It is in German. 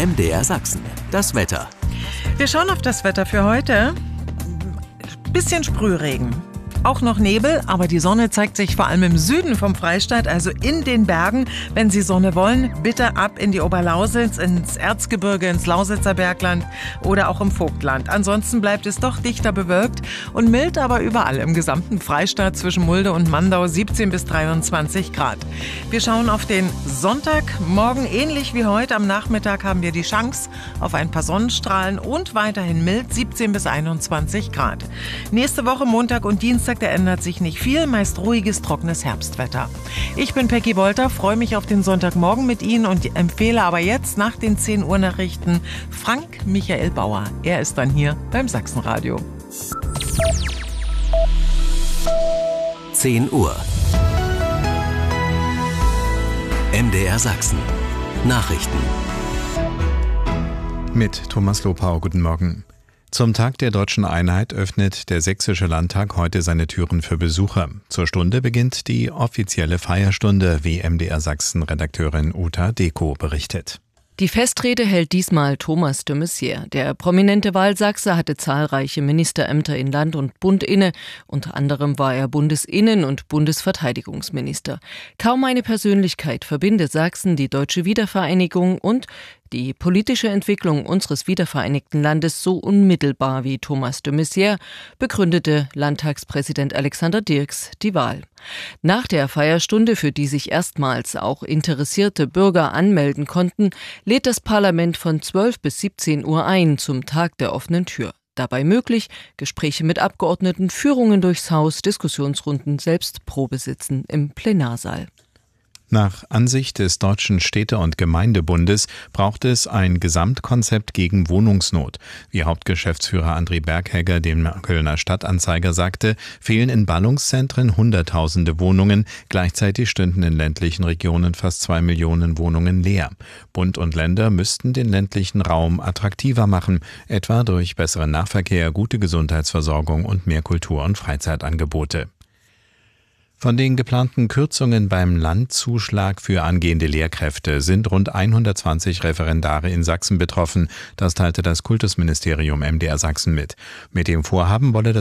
MDR Sachsen, das Wetter. Wir schauen auf das Wetter für heute. Bisschen Sprühregen. Auch noch Nebel, aber die Sonne zeigt sich vor allem im Süden vom Freistaat, also in den Bergen. Wenn Sie Sonne wollen, bitte ab in die Oberlausitz, ins Erzgebirge, ins Lausitzer Bergland oder auch im Vogtland. Ansonsten bleibt es doch dichter bewölkt und mild, aber überall im gesamten Freistaat zwischen Mulde und Mandau 17 bis 23 Grad. Wir schauen auf den Sonntag. Morgen ähnlich wie heute. Am Nachmittag haben wir die Chance auf ein paar Sonnenstrahlen und weiterhin mild 17 bis 21 Grad. Nächste Woche Montag und Dienstag, da ändert sich nicht viel, meist ruhiges, trockenes Herbstwetter. Ich bin Peggy Wolter, freue mich auf den Sonntagmorgen mit Ihnen und empfehle aber jetzt nach den 10 Uhr Nachrichten Frank Michael Bauer. Er ist dann hier beim Sachsenradio. 10 Uhr. MDR Sachsen. Nachrichten. Mit Thomas Lopau, guten Morgen. Zum Tag der Deutschen Einheit öffnet der Sächsische Landtag heute seine Türen für Besucher. Zur Stunde beginnt die offizielle Feierstunde, wie MDR Sachsen-Redakteurin Uta Deko berichtet. Die Festrede hält diesmal Thomas de Maizière. Der prominente Wahlsachse hatte zahlreiche Ministerämter in Land und Bund inne. Unter anderem war er Bundesinnen- und Bundesverteidigungsminister. Kaum eine Persönlichkeit verbindet Sachsen, die deutsche Wiedervereinigung und die politische Entwicklung unseres wiedervereinigten Landes so unmittelbar wie Thomas de Maizière, begründete Landtagspräsident Alexander Dirks die Wahl. Nach der Feierstunde, für die sich erstmals auch interessierte Bürger anmelden konnten, lädt das Parlament von 12 bis 17 Uhr ein zum Tag der offenen Tür. Dabei möglich Gespräche mit Abgeordneten, Führungen durchs Haus, Diskussionsrunden, selbst Probesitzen im Plenarsaal. Nach Ansicht des Deutschen Städte- und Gemeindebundes braucht es ein Gesamtkonzept gegen Wohnungsnot. Wie Hauptgeschäftsführer André Berghegger dem Kölner Stadtanzeiger sagte, fehlen in Ballungszentren Hunderttausende Wohnungen. Gleichzeitig stünden in ländlichen Regionen fast 2 Millionen Wohnungen leer. Bund und Länder müssten den ländlichen Raum attraktiver machen, etwa durch besseren Nahverkehr, gute Gesundheitsversorgung und mehr Kultur- und Freizeitangebote. Von den geplanten Kürzungen beim Landzuschlag für angehende Lehrkräfte sind rund 120 Referendare in Sachsen betroffen. Das teilte das Kultusministerium MDR Sachsen mit. Mit dem Vorhaben wolle